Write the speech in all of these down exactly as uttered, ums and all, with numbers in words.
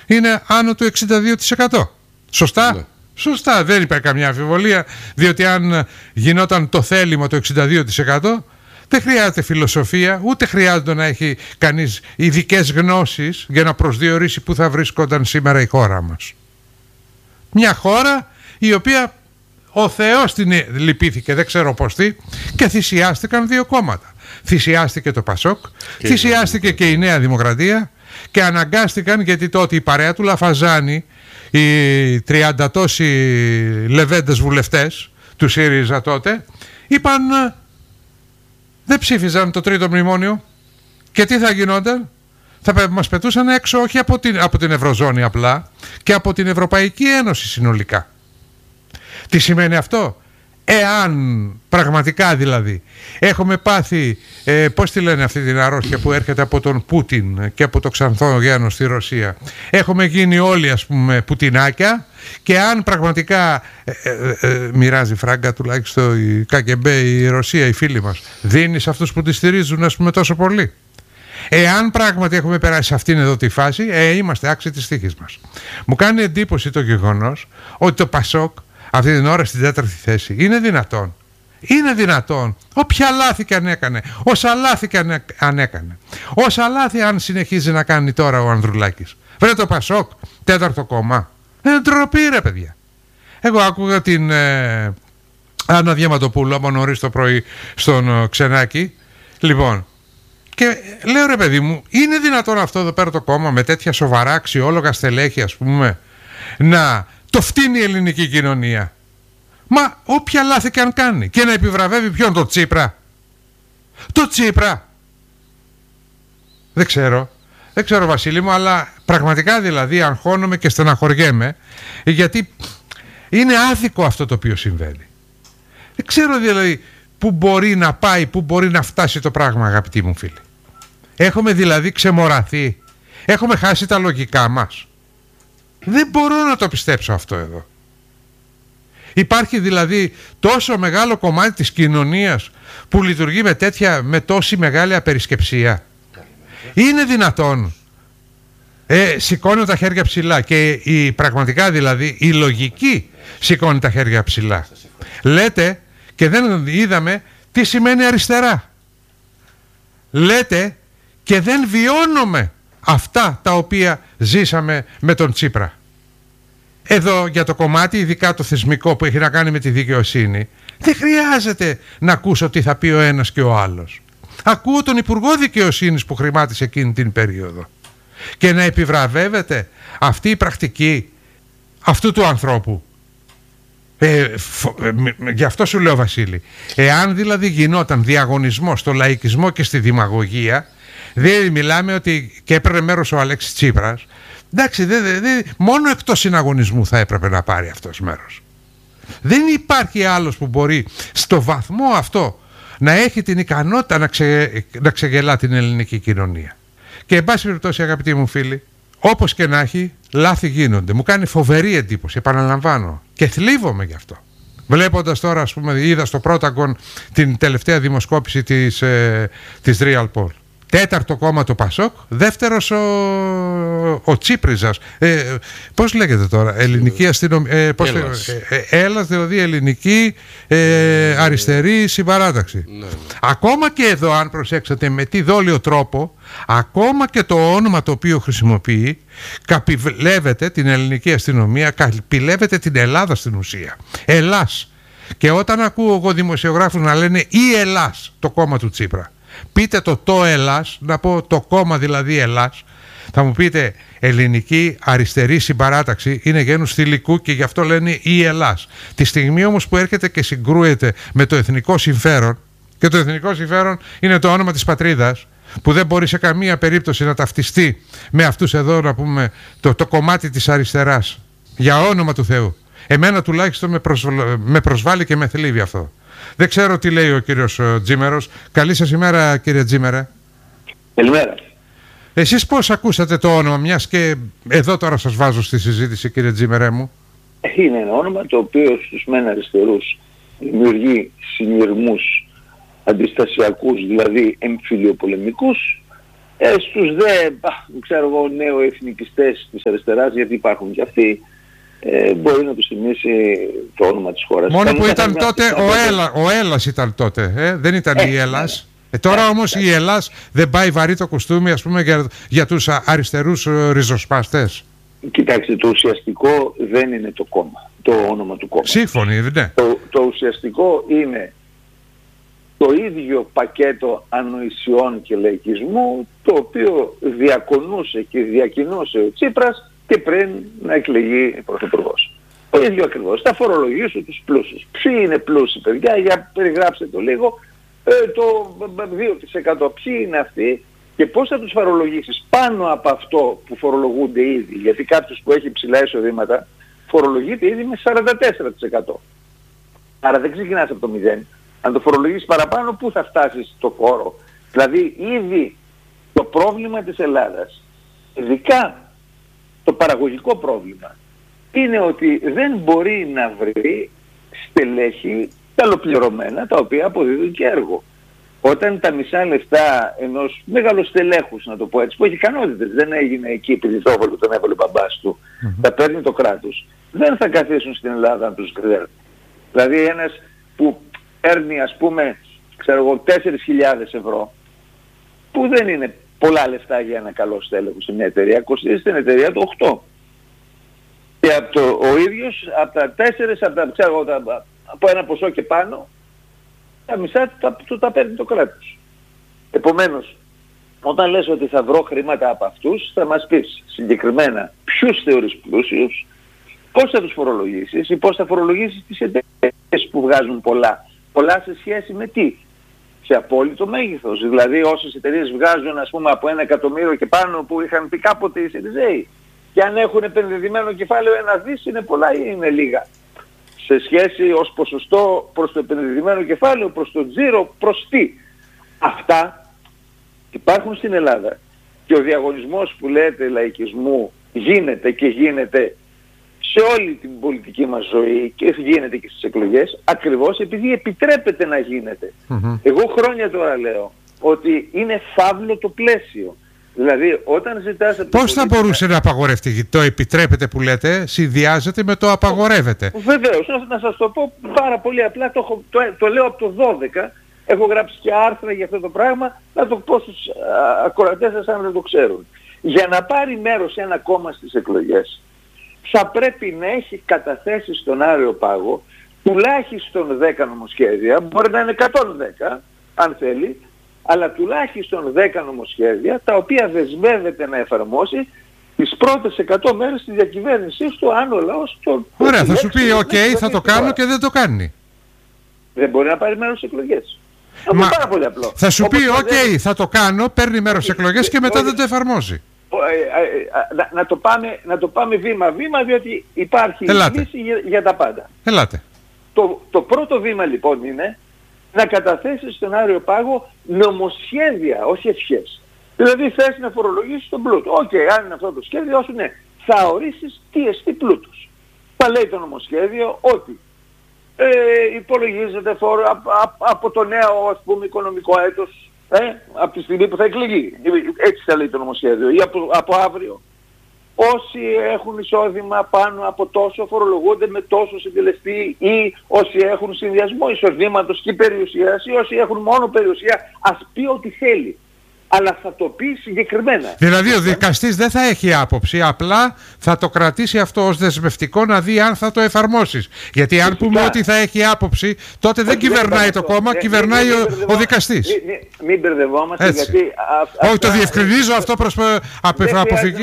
είναι άνω του εξήντα δύο τοις εκατό. Σωστά? Ναι. Σωστά, δεν υπάρχει καμιά αμφιβολία, διότι αν γινόταν το θέλημα το εξήντα δύο τοις εκατό, δεν χρειάζεται φιλοσοφία, ούτε χρειάζεται να έχει κανείς ειδικές γνώσεις για να προσδιορίσει πού θα βρίσκονταν σήμερα η χώρα μας. Μια χώρα η οποία ο Θεός την λυπήθηκε, δεν ξέρω πώς τι, και θυσιάστηκαν δύο κόμματα. Θυσιάστηκε το Πασόκ, και θυσιάστηκε και η Νέα Δημοκρατία, και αναγκάστηκαν, γιατί τότε η παρέα του Λαφαζάνη, οι τριάντα τόσοι λεβέντες βουλευτές του ΣΥΡΙΖΑ τότε, είπαν δεν ψήφιζαν το τρίτο μνημόνιο, και τι θα γινόταν? Θα μας πετούσαν έξω, όχι από την, από την Ευρωζώνη απλά, και από την Ευρωπαϊκή Ένωση συνολικά. Τι σημαίνει αυτό? Εάν πραγματικά δηλαδή έχουμε πάθει, ε, πώς τη λένε αυτή την αρρώστια που έρχεται από τον Πούτιν και από το Ξανθό Γένο στη Ρωσία, έχουμε γίνει όλοι ας πούμε πουτινάκια, και αν πραγματικά ε, ε, ε, μοιράζει φράγκα τουλάχιστον η ΚΑΚΕΜΠΕ, η Ρωσία, οι φίλοι μας, δίνει σε αυτούς που τη στηρίζουν ας πούμε τόσο πολύ. Εάν πράγματι έχουμε περάσει σε αυτήν εδώ τη φάση, ε, είμαστε άξιοι της τύχης μας. Μου κάνει εντύπωση το γεγονός ότι το Πασόκ αυτή την ώρα στην τέταρτη θέση. Είναι δυνατόν? Είναι δυνατόν? Όποια λάθη και αν έκανε, όσα λάθη και αν έκανε, όσα λάθη αν συνεχίζει να κάνει τώρα ο Ανδρουλάκης, βρε το Πασόκ τέταρτο κόμμα, είναι ντροπή ρε παιδιά. Εγώ άκουγα την ε, Άννα Διαματοπούλου από νωρίς το πρωί στον ε, Ξενάκη, λοιπόν, και λέω ρε παιδί μου, είναι δυνατόν αυτό εδώ πέρα το κόμμα με τέτοια σοβαρά αξιόλογα στελέχη ας πούμε να το φτύνει η ελληνική κοινωνία? Μα όποια λάθη και αν κάνει, και να επιβραβεύει ποιον? Το Τσίπρα? Το Τσίπρα? Δεν ξέρω. Δεν ξέρω Βασίλη μου, αλλά πραγματικά δηλαδή αγχώνομαι και στεναχωριέμαι, γιατί είναι άδικο αυτό το οποίο συμβαίνει. Δεν ξέρω δηλαδή πού μπορεί να πάει, πού μπορεί να φτάσει το πράγμα, αγαπητοί μου φίλοι. Έχουμε δηλαδή ξεμοραθεί, έχουμε χάσει τα λογικά μας. Δεν μπορώ να το πιστέψω αυτό εδώ. Υπάρχει δηλαδή τόσο μεγάλο κομμάτι της κοινωνίας που λειτουργεί με τέτοια, με τόση μεγάλη απερισκεψία. Είναι δυνατόν? Ε, σηκώνω τα χέρια ψηλά, και η, πραγματικά δηλαδή η λογική σηκώνει τα χέρια ψηλά. Λέτε, και δεν είδαμε τι σημαίνει αριστερά. Λέτε και δεν βιώνουμε αυτά τα οποία ζήσαμε με τον Τσίπρα. Εδώ για το κομμάτι ειδικά το θεσμικό που έχει να κάνει με τη δικαιοσύνη, δεν χρειάζεται να ακούσω τι θα πει ο ένας και ο άλλος. Ακούω τον Υπουργό Δικαιοσύνης που χρημάτισε εκείνη την περίοδο, και να επιβραβεύεται αυτή η πρακτική αυτού του ανθρώπου. Ε, φο, ε, γι' αυτό σου λέω Βασίλη, εάν δηλαδή γινόταν διαγωνισμό στο λαϊκισμό και στη δημαγωγία, δεν μιλάμε ότι και έπαιρνε μέρος ο Αλέξης Τσίπρας, εντάξει, δε, δε, δε, μόνο εκτός συναγωνισμού θα έπρεπε να πάρει αυτός μέρος. Δεν υπάρχει άλλος που μπορεί στο βαθμό αυτό να έχει την ικανότητα να, ξε, να ξεγελά την ελληνική κοινωνία. Και εν πάση περιπτώσει αγαπητοί μου φίλοι, όπως και να έχει, λάθη γίνονται. Μου κάνει φοβερή εντύπωση, επαναλαμβάνω, και θλίβομαι γι' αυτό. Βλέποντας τώρα, ας πούμε, είδα στο Πρόταγκον την τελευταία δημοσκόπηση της, ε, της Real Poll. Τέταρτο κόμμα το Πασόκ, δεύτερος ο, ο Τσίπριζας. Ε, πώς λέγεται τώρα, ελληνική αστυνομία. Ε, πώς Έλλας. Ε, ε, Έλλας, δηλαδή ελληνική ε, αριστερή συμπαράταξη. Ναι, ναι. Ακόμα και εδώ, αν προσέξετε με τι δόλιο τρόπο, ακόμα και το όνομα το οποίο χρησιμοποιεί, καπηλεύεται την ελληνική αστυνομία, καπηλεύεται την Ελλάδα στην ουσία. Ελλάς. Και όταν ακούω εγώ δημοσιογράφους να λένε η Ελλάς, το κόμμα του Τσίπρα, πείτε το το Ελλάς, να πω το κόμμα δηλαδή Ελλάς, θα μου πείτε ελληνική αριστερή συμπαράταξη είναι γένους θηλυκού και γι' αυτό λένε η Ελλάς. Τη στιγμή όμως που έρχεται και συγκρούεται με το εθνικό συμφέρον, και το εθνικό συμφέρον είναι το όνομα της πατρίδας, που δεν μπορεί σε καμία περίπτωση να ταυτιστεί με αυτούς εδώ, να πούμε, το, το κομμάτι της αριστεράς, για όνομα του Θεού. Εμένα τουλάχιστον με, προσβ... με προσβάλλει και με θλίβει αυτό. Δεν ξέρω τι λέει ο κύριος Τζίμερος. Καλή σας ημέρα κύριε Τζίμερε. Καλημέρα. Εσείς πώς ακούσατε το όνομα, μιας και εδώ τώρα σας βάζω στη συζήτηση κύριε Τζίμερε μου? Είναι ένα όνομα το οποίο στους μεν αριστερούς δημιουργεί συνειρμούς αντιστασιακούς, δηλαδή εμφυλιοπολεμικούς, Ε, στους δε, ξέρω εγώ, νεοεθνικιστές της αριστεράς, γιατί υπάρχουν και αυτοί, ε, μπορεί να τους θυμίσει το όνομα της χώρας. Μόνο Κανείς που ήταν θα... τότε, ο, Έλα, ο Έλλας ήταν τότε, ε? δεν ήταν ε, η Ελλάς. Ε, τώρα ε, όμως ε, η Ελλάς δεν πάει βαρύ το κουστούμι, ας πούμε, για, για τους αριστερούς ριζοσπαστές. Κοιτάξτε, το ουσιαστικό δεν είναι το κόμμα, το όνομα του κόμματος. Σύμφωνοι, ναι. Το, το ουσιαστικό είναι το ίδιο πακέτο ανοησιών και λαϊκισμού, το οποίο διακονούσε και διακοινούσε ο Τσίπρας και πριν να εκλεγεί πρωθυπουργός. Το ίδιο ακριβώς. Θα φορολογήσω τους πλούσιους. Ποιοι είναι πλούσιοι, παιδιά, για περιγράψτε το λίγο. Ε, το δύο τοις εκατό. Ποιοι είναι αυτοί και πώς θα τους φορολογήσεις πάνω από αυτό που φορολογούνται ήδη. Γιατί κάποιος που έχει ψηλά εισοδήματα φορολογείται ήδη με σαράντα τέσσερα τοις εκατό. Άρα δεν ξεκινάς από το μηδέν. Αν το φορολογήσεις παραπάνω, πού θα φτάσεις στο φόρο. Δηλαδή ήδη το πρόβλημα της Ελλάδας, ειδικά το παραγωγικό πρόβλημα, είναι ότι δεν μπορεί να βρει στελέχη καλοπληρωμένα, τα οποία αποδίδουν και έργο. Όταν τα μισά λεφτά ενός μεγαλοστελέχους, να το πω έτσι, που έχει ικανότητες, δεν έγινε εκεί επειδή το έβαλε, τον έβαλε ο μπαμπάς του, mm-hmm. τα παίρνει το κράτος, δεν θα καθίσουν στην Ελλάδα να τους γκρέρουν. Δηλαδή ένας που παίρνει, ας πούμε, ξέρω εγώ, τέσσερις χιλιάδες ευρώ, που δεν είναι πολλά λεφτά για ένα καλό στέλεχο σε μια εταιρεία, κοστίζει στην εταιρεία το οκτώ. Και από το, ο ίδιος από τα τέσσερα, από, τα, ξέρω, τα, από ένα ποσό και πάνω, τα μισά του τα, τα, τα παίρνει το κράτος. Επομένως, όταν λες ότι θα βρω χρήματα από αυτούς, θα μας πεις συγκεκριμένα ποιους θεωρείς πλούσιους, πώς θα τους φορολογήσεις ή πώς θα φορολογήσεις τις εταιρείες που βγάζουν πολλά. Πολλά σε σχέση με τι? Σε απόλυτο μέγεθος. Δηλαδή όσες εταιρείες βγάζουν, ας πούμε, από ένα εκατομμύριο και πάνω, που είχαν πει κάποτε οι ΣΥΡΙΖΑΙ, και αν έχουν επενδυμένο κεφάλαιο ένα δις, είναι πολλά ή είναι λίγα? Σε σχέση ως ποσοστό προς το επενδυμένο κεφάλαιο, προς το τζίρο, προς τι? Αυτά υπάρχουν στην Ελλάδα. Και ο διαγωνισμός που λέτε λαϊκισμού γίνεται και γίνεται σε όλη την πολιτική μας ζωή και γίνεται και στις εκλογές, ακριβώς επειδή επιτρέπεται να γίνεται. Mm-hmm. Εγώ χρόνια τώρα λέω ότι είναι φαύλο το πλαίσιο. Δηλαδή όταν ζητάς... Πώς πολίτη... θα μπορούσε να απαγορευτεί? Το επιτρέπεται που λέτε συνδυάζεται με το απαγορεύεται. Βεβαίως. Να, να σας το πω πάρα πολύ απλά, το, έχω, το, το λέω από το δώδεκα, έχω γράψει και άρθρα για αυτό το πράγμα, να το πω στους ακροατές σας αν δεν το ξέρουν. Για να πάρει μέρος ένα κόμμα στις εκλογές, θα πρέπει να έχει καταθέσει στον Άριο Πάγο τουλάχιστον δέκα νομοσχέδια, μπορεί να είναι εκατόν δέκα αν θέλει, αλλά τουλάχιστον δέκα νομοσχέδια, τα οποία δεσμεύεται να εφαρμόσει τις πρώτες εκατό μέρες της διακυβέρνησής του, αν ο λαός το... Ωραία, θα σου πει οκ, okay, θα το κάνω και δεν το κάνει. Δεν μπορεί να πάρει μέρος στις εκλογές. Μα πάρα πολύ απλό. Θα σου πει οκ, okay, θα το κάνω, παίρνει μέρος στις εκλογές και μετά δεν το εφαρμόζει. Να, να, το πάμε, να το πάμε βήμα-βήμα, διότι υπάρχει λύση για, για τα πάντα. Ελάτε. Το, το πρώτο βήμα λοιπόν είναι να καταθέσεις στον Άριο Πάγο νομοσχέδια, όχι ευχές. Δηλαδή θες να φορολογήσεις τον πλούτο. Οκ, okay, αν είναι αυτό το σχέδιο, όσο ναι, θα ορίσεις τι εστί πλούτος. Θα λέει το νομοσχέδιο ότι ε, υπολογίζεται φόρο από, από, από το νέο, ας πούμε, οικονομικό έτος, Ε, από τη στιγμή που θα εκλεγεί. Έτσι θα λέει το νομοσχέδιο. Ή από, από αύριο. Όσοι έχουν εισόδημα πάνω από τόσο φορολογούνται με τόσο συντελεστή, ή όσοι έχουν συνδυασμό εισοδήματος και περιουσίας, ή όσοι έχουν μόνο περιουσία, ας πει ό,τι θέλει. Αλλά θα το πει συγκεκριμένα. Δηλαδή ο δικαστής δεν θα έχει άποψη, απλά θα το κρατήσει αυτό ως δεσμευτικό να δει αν θα το εφαρμόσεις. Γιατί αν πούμε ότι θα έχει άποψη, τότε δεν κυβερνάει το κόμμα, κυβερνάει ο δικαστής. Μην μπερδευόμαστε, γιατί... Όχι, το διευκρινίζω αυτό προς αποφυγή...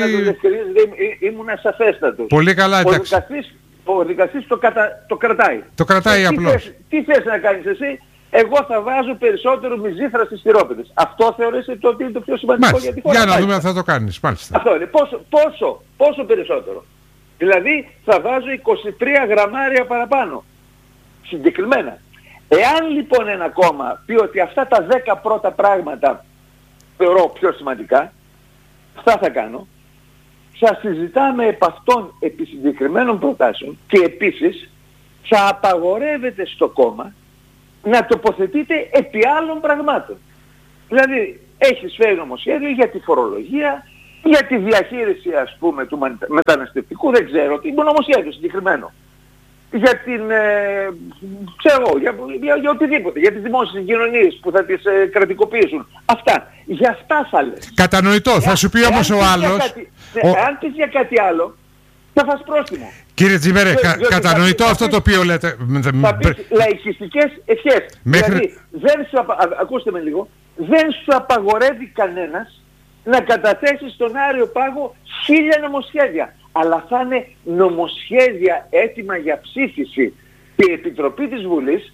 Ήμουν ασαφέστατος. Πολύ καλά, εντάξει. Ο δικαστής το κρατάει. Το κρατάει απλώς. Τι θες να κάνεις εσύ? Εγώ θα βάζω περισσότερο μυζήθρα στις τυρόπιτες. Αυτό θεωρήσετε ότι είναι το πιο σημαντικό? Μάλιστα. Για τη χώρα? Για να δούμε αν θα το κάνεις. Μάλιστα. Αυτό είναι. Πόσο, πόσο, πόσο περισσότερο? Δηλαδή θα βάζω είκοσι τρία γραμμάρια παραπάνω. Συγκεκριμένα. Εάν λοιπόν ένα κόμμα πει ότι αυτά τα δέκα πρώτα πράγματα θεωρώ πιο σημαντικά, αυτά θα κάνω, θα συζητάμε επ' αυτών επί συγκεκριμένων προτάσεων και επίσης θα απαγορεύεται στο κόμμα να τοποθετείτε επί άλλων πραγμάτων. Δηλαδή, έχεις φέρει νομοσχέδιο για τη φορολογία, για τη διαχείριση ας πούμε του μεταναστευτικού, δεν ξέρω, τι νομοσχέδιο συγκεκριμένο. Για την, ε, ξέρω, για, για, για οτιδήποτε, για τις δημόσιες συγκοινωνίες που θα τις ε, κρατικοποιήσουν. Αυτά. Για αυτά θα λες. Κατανοητό. Για, θα σου πει όμως ο άλλος... Κάτι, ο... Αν πεις για κάτι άλλο, θα φας πρόστιμο. Κύριε Τζιμέρε, κα, κατανοητό θα, αυτό θα, το οποίο λέτε. Θα πεις λαϊκιστικές ευχές. Μέχρι... Δηλαδή, δεν σου απα... ακούστε με λίγο, δεν σου απαγορεύει κανένας να καταθέσει στον Άριο Πάγο χίλια νομοσχέδια. Αλλά θα είναι νομοσχέδια έτοιμα για ψήφιση και η Επιτροπή της Βουλής,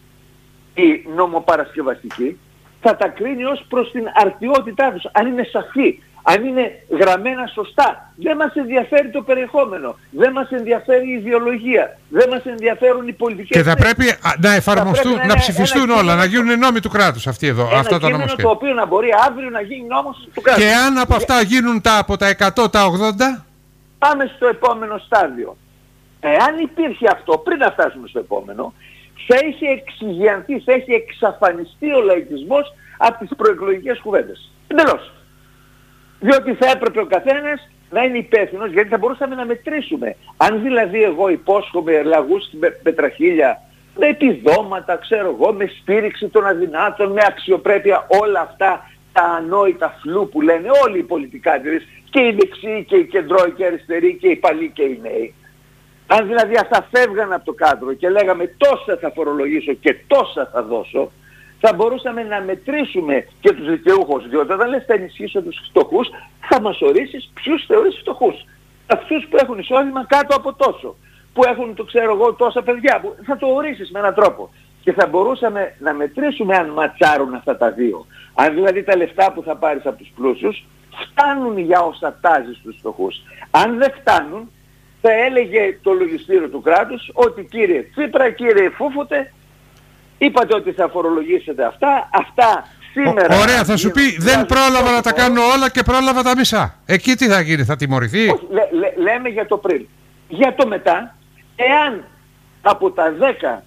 η νομοπαρασκευαστική, θα τα κρίνει ως προς την αρτιότητά τους. Αν είναι σαφή, αν είναι γραμμένα σωστά. Δεν μας ενδιαφέρει το περιεχόμενο. Δεν μας ενδιαφέρει η ιδεολογία. Δεν μας ενδιαφέρουν οι πολιτικές. Και θα πρέπει να εφαρμοστούν, να, να ψηφιστούν ένα, όλα, ένα, να γίνουν νόμοι του κράτους αυτοί εδώ. Ένα αυτά τα νομοσχέδια. Το οποίο να μπορεί αύριο να γίνει νόμος του κράτους. Και αν από αυτά γίνουν τα από τα εκατό, τα ογδόντα... Πάμε στο επόμενο στάδιο. Εάν υπήρχε αυτό, πριν να φτάσουμε στο επόμενο, θα είχε εξηγιανθεί, θα είχε εξαφανιστεί ο λαϊκισμός από τις προεκλογικές κουβέντες. Εντελώς. Διότι θα έπρεπε ο καθένας να είναι υπεύθυνος, γιατί θα μπορούσαμε να μετρήσουμε. Αν δηλαδή εγώ υπόσχομαι λαγούς στην Πετραχίλια, με επιδόματα, ξέρω εγώ, με στήριξη των αδυνάτων, με αξιοπρέπεια, όλα αυτά τα ανόητα φλού που λένε όλοι οι πολιτικάτες, και οι δεξιοί και οι κεντρώοι και οι αριστεροί και οι παλιοί και οι νέοι. Αν δηλαδή αυτά φεύγαν από το κάδρο και λέγαμε τόσα θα φορολογήσω και τόσα θα δώσω, θα μπορούσαμε να μετρήσουμε και τους δικαιούχους. Διότι όταν λες θα ενισχύσω τους φτωχούς, θα μας ορίσεις ποιους θεωρείς φτωχούς. Αυτούς που έχουν εισόδημα κάτω από τόσο. Που έχουν, το ξέρω εγώ, τόσα παιδιά. Που θα το ορίσεις με έναν τρόπο. Και θα μπορούσαμε να μετρήσουμε αν ματσάρουν αυτά τα δύο. Αν δηλαδή τα λεφτά που θα πάρεις από τους πλούσιους φτάνουν για όσα τάζεις στους φτωχούς. Αν δεν φτάνουν, θα έλεγε το λογιστήριο του κράτους ότι κύριε Τσίπρα, κύριε Φούφουτε, είπατε ότι θα φορολογήσετε αυτά, αυτά σήμερα... Ο, ωραία, θα σου πει δεν πρόλαβα να τα κάνω όλα και πρόλαβα τα μισά. Εκεί τι θα γίνει, θα τιμωρηθεί? Όχι, λέ, λέ, λέμε για το πριν. Για το μετά, εάν από τα δέκα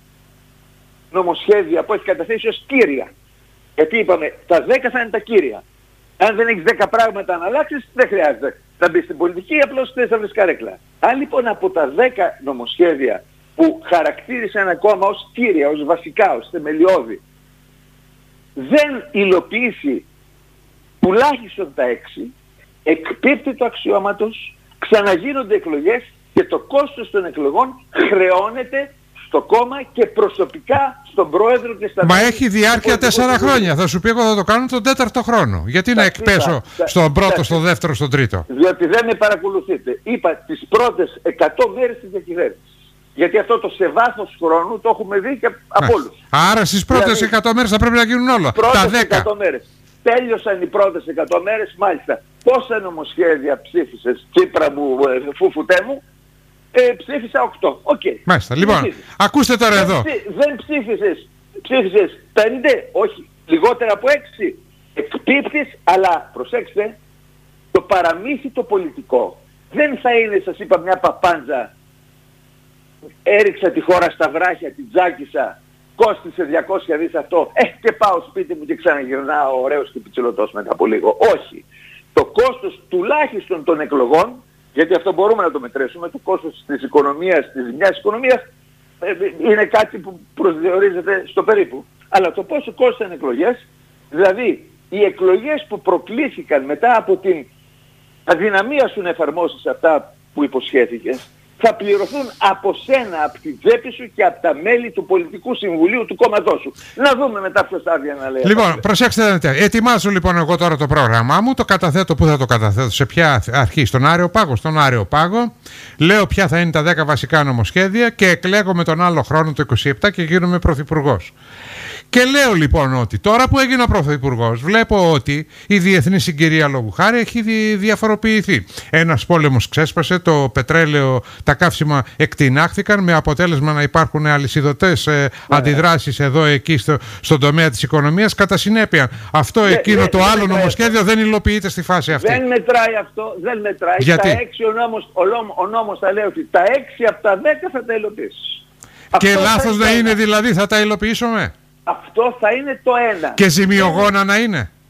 νομοσχέδια που έχει καταθέσει ως κύρια, γιατί είπαμε τα δέκα θα είναι τα κύρια. Αν δεν έχεις δέκα πράγματα να αλλάξεις, δεν χρειάζεται. Θα μπεις στην πολιτική, απλώς θες να βρεις καρέκλα. Αν λοιπόν από τα δέκα νομοσχέδια που χαρακτήρισε ένα κόμμα ως κύρια, ως βασικά, ως θεμελιώδη, δεν υλοποιήσει τουλάχιστον τα έξι, εκπίπτει το αξιώματος, ξαναγίνονται εκλογές και το κόστος των εκλογών χρεώνεται στο κόμμα και προσωπικά στον πρόεδρο και στα... Μα έχει διάρκεια τέσσερα χρόνια. Θα σου πει εγώ θα το κάνω τον τέταρτο χρόνο. Γιατί θα, να εκπέσω θα, στον πρώτο, θα, στον δεύτερο, στον τρίτο? Διότι δεν με παρακολουθείτε. Είπα τις πρώτες εκατό μέρες της διακυβέρνησης. Γιατί αυτό το σε βάθος χρόνου το έχουμε δει και από όλους. Άρα στις πρώτες δηλαδή, εκατό μέρες θα πρέπει να γίνουν όλα. Τα δέκα. εκατό μέρες. Τέλειωσαν οι πρώτες εκατό μέρες, μάλιστα. Πόσα νομοσχέδια ψήφισες, Τσίπρα μου, Φούφουτέ μου? Ε, ψήφισα οκτώ. Οκ. Okay. Μάλιστα. Λοιπόν, ψήφισες. Ακούστε τώρα δεν εδώ. Ψή, δεν ψήφισες. Ψήφισες πέντε, όχι, λιγότερα από έξι. Εκπίπτεις, αλλά προσέξτε, το παραμύθι το πολιτικό δεν θα είναι, σας είπα, μια παπάντζα. Έριξα τη χώρα στα βράχια, την τζάκισα, κόστισε διακόσια δις αυτό, ε, και πάω σπίτι μου και ξαναγυρνάω ωραίος και πιτσιλωτός μετά από λίγο. Όχι. Το κόστος τουλάχιστον των εκλογών, γιατί αυτό μπορούμε να το μετρήσουμε, το κόστος της οικονομίας, της μιας οικονομίας, είναι κάτι που προσδιορίζεται στο περίπου. Αλλά το πόσο κόστησαν εκλογές, δηλαδή οι εκλογές που προκλήθηκαν μετά από την αδυναμία σου να εφαρμόσεις αυτά που υποσχέθηκες, θα πληρωθούν από σένα, από την τσέπη σου και από τα μέλη του Πολιτικού Συμβουλίου του κόμματός σου. Να δούμε μετά ποιο στάδια να λέει. Λοιπόν, προσέξτε, ετοιμάζω λοιπόν εγώ τώρα το πρόγραμμά μου, το καταθέτω, πού θα το καταθέτω, σε ποια αρχή, στον Άριο Πάγο, στον Άριο Πάγο, λέω ποια θα είναι τα δέκα βασικά νομοσχέδια και εκλέγω με τον άλλο χρόνο το είκοσι επτά και γίνομαι πρωθυπουργός. Και λέω λοιπόν ότι τώρα που έγινα πρωθυπουργός βλέπω ότι η διεθνή συγκυρία λόγου χάρη έχει διαφοροποιηθεί. Ένας πόλεμος ξέσπασε, το πετρέλαιο, τα καύσιμα εκτινάχθηκαν με αποτέλεσμα να υπάρχουν αλυσιδωτές ε, αντιδράσεις εδώ εκεί στο, στον τομέα της οικονομίας. Κατά συνέπεια αυτό δε, εκείνο δε, το δε, άλλο νομοσχέδιο αυτό. Δεν υλοποιείται στη φάση αυτή. Δεν μετράει αυτό, δεν μετράει. Γιατί? Τα έξι, ο, νόμος, ο, νόμος, ο νόμος θα λέει ότι τα έξι από τα δέκα θα τα υλοποιήσεις. Και αυτό λάθος να είναι δηλαδή, θα τα υλοποιήσουμε? Αυτό θα είναι το ένα. Και ζημιογόνα να είναι?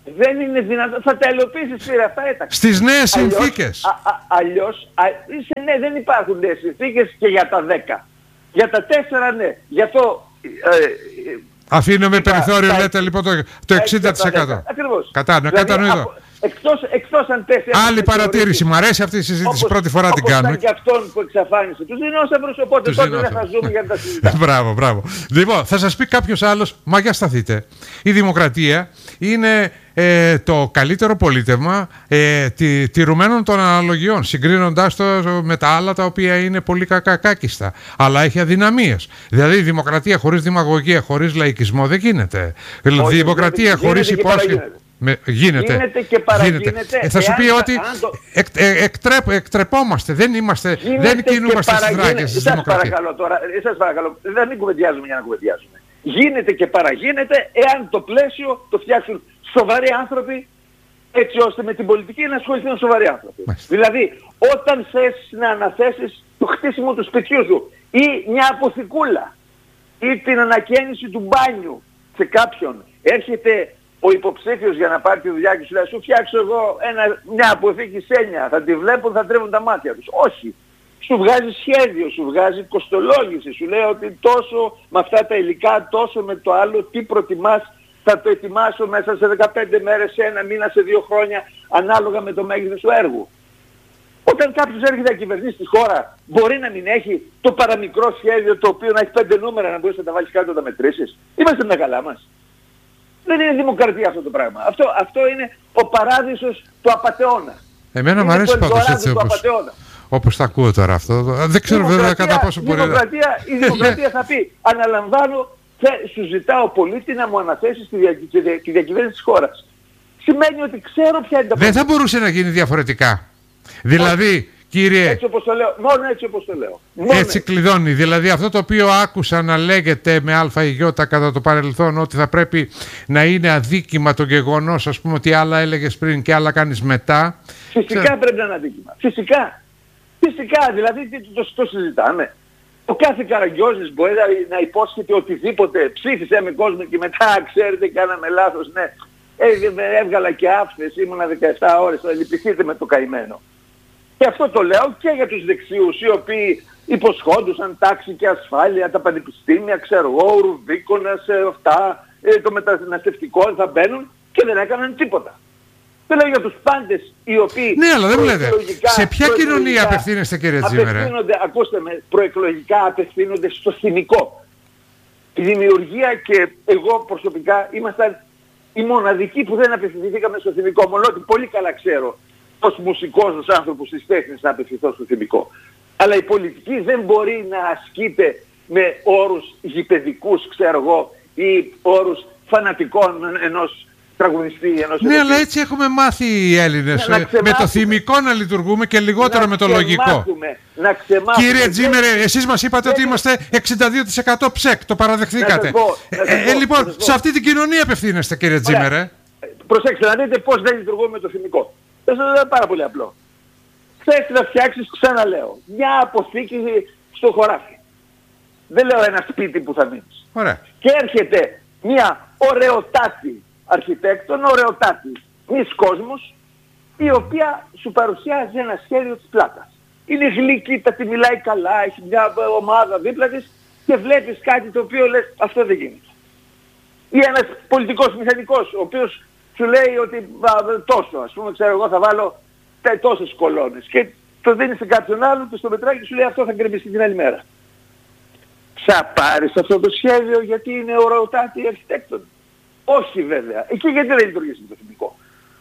Δεν είναι δυνατόν. Θα τα ελοπίσεις πήρε αυτά έταξε. Στις νέες συνθήκες. Α, α, αλλιώς, α, είσαι, ναι, δεν υπάρχουν νέες συνθήκες και για τα δέκα. Για τα τέσσερα ναι. Γι' αυτό... Ε, ε, αφήνουμε περιθώριο, τα, λέτε λοιπόν το, το εξήντα τοις εκατό. Ακριβώς. Κατάνοητο. Δηλαδή, κατανοητό. Εκτός, εκτός αν πέσει... Άλλη παρατήρηση. Μου αρέσει αυτή η συζήτηση. Όπως, πρώτη φορά την κάνω. Όπως και αυτόν που εξαφάνισε τους δεινόσαυρους, οπότε τότε δεν θα ζούμε για να τα συζητάμε. Μπράβο, μπράβο. Λοιπόν, θα σας πει κάποιος άλλος, μα για σταθείτε. Η δημοκρατία είναι ε, το καλύτερο πολίτευμα ε, τη, τηρουμένων των αναλογιών, συγκρίνοντάς το με τα άλλα τα οποία είναι πολύ κακάκιστα. Αλλά έχει αδυναμίες. Δηλαδή η δημοκρατία χωρίς δημαγωγία, χωρίς λαϊκισμό δεν γίνεται. Η δημοκρατία χωρίς υπόσχεση... Με, γίνεται. Γίνεται και παραγίνεται. Ε, θα σου πει ότι το... εκ, ε, εκτρέπ, εκτρεπόμαστε, δεν, είμαστε, δεν κινούμαστε στις δράκες της δημοκρατίας. Σας παρακαλώ τώρα, σας παρακαλώ, δεν μην κουβεντιάζουμε για να κουβεντιάζουμε. Γίνεται και παραγίνεται εάν το πλαίσιο το φτιάξουν σοβαροί άνθρωποι, έτσι ώστε με την πολιτική να ασχοληθούν σοβαροί άνθρωποι. Μάλιστα. Δηλαδή, όταν θες να αναθέσεις το χτίσιμο του σπιτιού σου ή μια αποθηκούλα ή την ανακαίνιση του μπάνιου σε κάποιον, έρχεται ο υποψήφιος για να πάρει τη δουλειά και σου λέει σου φτιάξω εγώ ένα, μια αποθήκη σένια, θα τη βλέπουν, θα τρέβουν τα μάτια τους. Όχι. Σου βγάζει σχέδιο, σου βγάζει κοστολόγηση, σου λέει ότι τόσο με αυτά τα υλικά, τόσο με το άλλο, τι προτιμάς, θα το ετοιμάσω μέσα σε δεκαπέντε μέρες, σε ένα μήνα, σε δύο χρόνια, ανάλογα με το μέγεθος του έργου. Όταν κάποιος έρχεται να κυβερνήσει τη χώρα, μπορεί να μην έχει το παραμικρό σχέδιο το οποίο να έχει πέντε νούμερα να μπορείς να τα βάλεις κάτω να τα μετρήσεις. Είμαστε με καλά μας. Δεν είναι δημοκρατία αυτό το πράγμα. Αυτό, αυτό είναι ο παράδεισος του απατεώνα. Εμένα μου αρέσει πάντως έτσι όπως, όπως τα ακούω τώρα αυτό. Δεν ξέρω βέβαια κατά πόσο μπορεί να... Η δημοκρατία θα πει, αναλαμβάνω, σου ζητάω πολίτη να μου αναθέσεις τη, δια, τη, δια, τη διακυβέρνηση της χώρας. Σημαίνει ότι ξέρω ποια είναι τα Δεν θα μπορούσε να γίνει διαφορετικά. Δηλαδή... Κύριε, έτσι όπως το λέω, μόνο έτσι όπως το λέω. Μόνο έτσι, έτσι κλειδώνει. Δηλαδή αυτό το οποίο άκουσα να λέγεται με α ή γ κατά το παρελθόν, ότι θα πρέπει να είναι αδίκημα το γεγονός, ας πούμε, ότι άλλα έλεγες πριν και άλλα κάνεις μετά. Φυσικά Ξέ... πρέπει να είναι αδίκημα. Φυσικά. Φυσικά. Δηλαδή το, το, το συζητάμε. Ο κάθε Καραγκιόζης μπορεί να, να υπόσχεται οτιδήποτε. Ψήφισε με κόσμο και μετά ξέρετε κάναμε λάθος. Ναι. Ε, έβγαλα και άφθες, ήμουνα δεκαεπτά ώρες, θα λυπηθείτε με το καημένο. Και αυτό το λέω και για τους δεξιούς, οι οποίοι υποσχόντουσαν τάξη και ασφάλεια, τα πανεπιστήμια, ξέρω εγώ, ο Ρουβίκονας, αυτά, το μεταναστευτικό θα μπαίνουν και δεν έκαναν τίποτα. Δεν λέω για τους πάντες οι οποίοι... Ναι, αλλά δεν μου λέτε. Σε ποια κοινωνία απευθύνεστε, κύριε Τζίμερε? Απευθύνονται, ακούστε με, προεκλογικά απευθύνονται στο θυμικό. Η δημιουργία και εγώ προσωπικά ήμασταν οι μοναδικοί που δεν απευθυνθήκαμε στο θυμικό. Μόνο ότι πολύ καλά ξέρω ως μουσικός, ως άνθρωπος της τέχνης να απευθυνθώ στο θυμικό. Αλλά η πολιτική δεν μπορεί να ασκείται με όρους γηπεδικούς, ξέρω εγώ, ή όρους φανατικών ενός τραγουδιστή, ενός... Ναι, αλλά έτσι έχουμε μάθει οι Έλληνες. Ναι, με το θυμικό να λειτουργούμε και λιγότερο να με το λογικό. Να ξεμάθουμε. Κύριε Τζίμερε, εσείς μας είπατε ότι είμαστε εξήντα δύο τοις εκατό ψεκ, το παραδεχθήκατε. Πω, ε, ε, λοιπόν, σε αυτή την κοινωνία απευθύνεστε, κύριε Τζίμερε. Προσέξτε να δείτε πώς δεν λειτουργούμε με το θυμικό. Αυτό είναι πάρα πολύ απλό. Θες να φτιάξεις, ξαναλέω, μια αποθήκη στο χωράφι. Δεν λέω ένα σπίτι που θα μείνεις. Ωραία. Και έρχεται μια ωραιοτάτη αρχιτέκτον, ωραιοτάτη μης κόσμος, η οποία σου παρουσιάζει ένα σχέδιο της πλάτας. Είναι γλυκύτατη, μιλάει καλά, έχει μια ομάδα δίπλα της και βλέπεις κάτι το οποίο λες αυτό δεν γίνεται. Ή ένας πολιτικός μηχανικός, ο οποίος σου λέει ότι α, τόσο, ας πούμε, ξέρω εγώ θα βάλω τόσες κολόνες και το δίνει σε κάποιον άλλον και στο μετράκι σου λέει αυτό θα γκρεμιστεί την άλλη μέρα. Θα πάρεις αυτό το σχέδιο γιατί είναι ωραιοτάτη αρχιτέκτον? Όχι βέβαια. Εκεί γιατί δεν λειτουργήσει το θυμικό?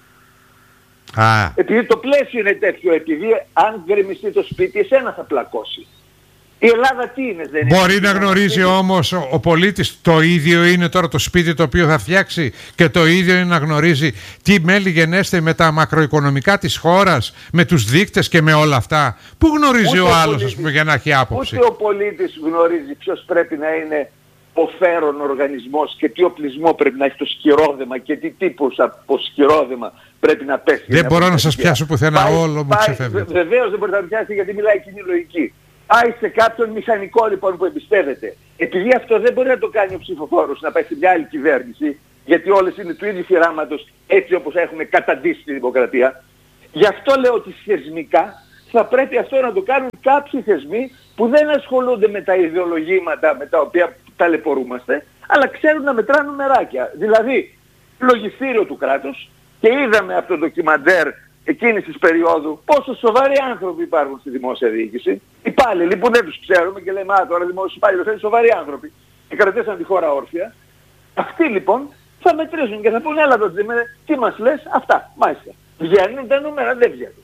Α. Επειδή το πλαίσιο είναι τέτοιο, επειδή αν γκρεμιστεί το σπίτι εσένα θα πλακώσει. Η Ελλάδα τι είναι, δεν είναι? Μπορεί να γνωρίζει όμως ο, ο πολίτης το ίδιο είναι τώρα το σπίτι το οποίο θα φτιάξει και το ίδιο είναι να γνωρίζει τι μέλη γενέστε με τα μακροοικονομικά της χώρας, με τους δείκτες και με όλα αυτά. Πού γνωρίζει ούτε ο, ο άλλος πολίτης, ας πούμε, για να έχει άποψη? Ούτε ο πολίτης γνωρίζει ποιος πρέπει να είναι ο φέρον οργανισμός και τι οπλισμό πρέπει να έχει το σκυρόδεμα και τι τύπος από σκυρόδεμα πρέπει να πέσει. Δεν μπορώ να σας πιάσω πουθενά, πάει, όλο μου ξεφεύγει. Βεβαίως δεν μπορεί να πιάσει γιατί μιλάει κοινή λογική. Πάει σε κάποιον μηχανικό λοιπόν που εμπιστεύεται. Επειδή αυτό δεν μπορεί να το κάνει ο ψηφοφόρος να πάει σε μια άλλη κυβέρνηση, γιατί όλες είναι του ίδιου φυράματος, έτσι όπως έχουμε καταντήσει τη δημοκρατία. Γι' αυτό λέω ότι θεσμικά θα πρέπει αυτό να το κάνουν κάποιοι θεσμοί που δεν ασχολούνται με τα ιδεολογήματα με τα οποία ταλαιπωρούμαστε, αλλά ξέρουν να μετράνε νούμεράκια. Δηλαδή, λογιστήριο του κράτους, και είδαμε από το ντοκιμαντέρ εκείνης της περίοδου πόσο σοβαροί άνθρωποι υπάρχουν στη δημόσια διοίκηση. Υπάλληλοι που δεν τους ξέρουμε και λέμε «Α, τώρα δημόσιοι υπάλληλοι είναι σοβαροί άνθρωποι» και κρατήσαν τη χώρα όρθια. Αυτοί λοιπόν θα μετρήσουν και θα πούνε «Έλα εδώ, τι μας λες, αυτά, μάλιστα». Βγαίνουν τα νούμερα, δεν βγαίνουν.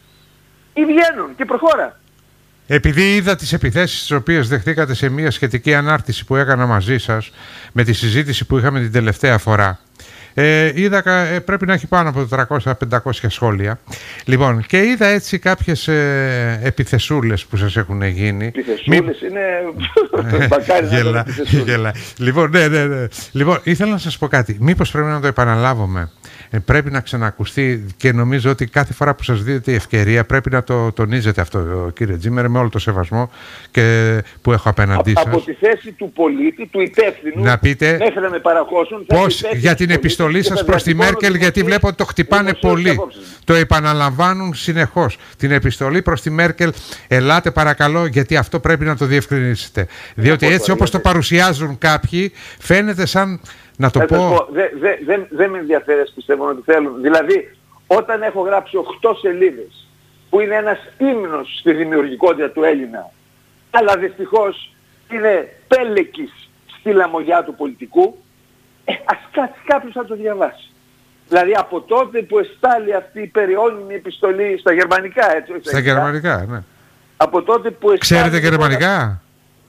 Ή βγαίνουν και προχώρα. Επειδή είδα τις επιθέσεις τις οποίες δεχτήκατε σε μια σχετική ανάρτηση που έκανα μαζί σας με τη συζήτηση που είχαμε την τελευταία φορά, ε, είδα, ε, πρέπει να έχει πάνω από τριακόσια με πεντακόσια σχόλια. Λοιπόν, και είδα έτσι κάποιες ε, επιθεσούλες που σας έχουν γίνει. Επιθεσούλες Μη... είναι... γελά, γελά. Λοιπόν, ναι, ναι, ναι. Λοιπόν, ήθελα να σας πω κάτι. Μήπως πρέπει να το επαναλάβουμε. Ε, πρέπει να ξανακουστεί και νομίζω ότι κάθε φορά που σας δίνετε η ευκαιρία πρέπει να το τονίζετε αυτό, κύριε Τζίμερ, με όλο το σεβασμό και που έχω απέναντί σας. Από τη θέση του πολίτη, του υπεύθυνου, να πείτε μέχρι να με παραχώσουν, πώς για την επιστολή σας προς τη Μέρκελ, γιατί βλέπω ότι το χτυπάνε πολύ. Το επαναλαμβάνουν συνεχώς. Την επιστολή προς τη Μέρκελ, ελάτε παρακαλώ, γιατί αυτό πρέπει να το διευκρινίσετε. Διότι έτσι όπως το παρουσιάζουν κάποιοι, φαίνεται σαν... Να το πω... Δεν δε, δε, δε με ενδιαφέρει, πιστεύω ότι θέλουν. Δηλαδή, όταν έχω γράψει οκτώ σελίδες, που είναι ένας ύμνος στη δημιουργικότητα του Έλληνα, αλλά δυστυχώς είναι πέλεκης στη λαμογιά του πολιτικού, ε, ας κάτσει κάποιος να το διαβάσει. Δηλαδή, από τότε που εστάλει αυτή η περιώνυμη επιστολή στα γερμανικά, έτσι, όχι στα γερμανικά, ναι. Από τότε που εστάλει... Ξέρετε γερμανικά?